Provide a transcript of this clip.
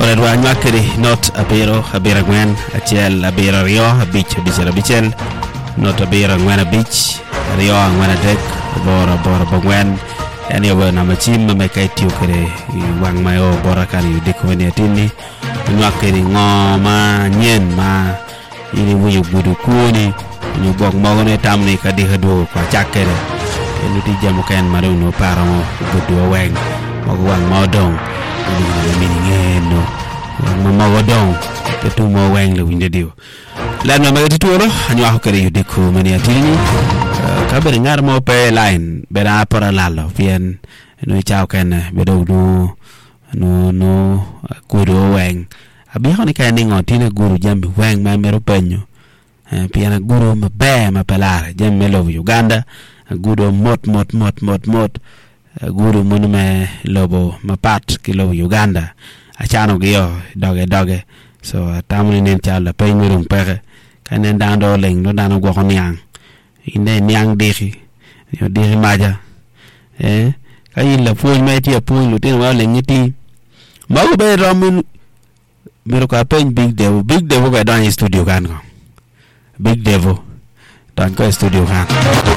Ora dua nyakiri not abiro gwen achiel abiro rio abich bichel not abiro gwen abich rio gwen adek boro gwen yani obo na machim me kai tiu kere wang mayo bora kan yu dikwene tini nyakiri ngoma nyen ma ini wuyu budu kuni ni bok mogone tamni kadi hadu kwa chakere enu ti jamu ken maru no paramo budu weng mogwang modong ni ngeno magodong tetu mo weng le winde dio lan ma magati tolo anyo akere yu diku mani atini kabe ngar mo pe line bera para lalo pien no chao ken bedo no guru weng abi honi ka ni ngotine guru jambi weng ma mero penyo pien guru ma pelare jam melo Uganda guru mot guru munume lobo mapat kilo Uganda achano giyo doge so tamuni nen chala pay mirum pere kanen dando leng no dano go nyang inde nyang dehi yo dehi maja kayin la fuñ meti fuñ lutin wa lengiti mago be ramun mero ka pen big devo ga dan studio kan go big devo dan ko studio kan